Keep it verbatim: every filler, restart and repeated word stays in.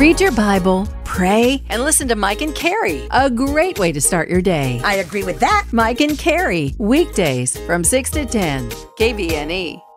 Read your Bible, pray, and listen to Mike and Carrie. A great way to start your day. I agree with that. Mike and Carrie, weekdays from six to ten, K B N E.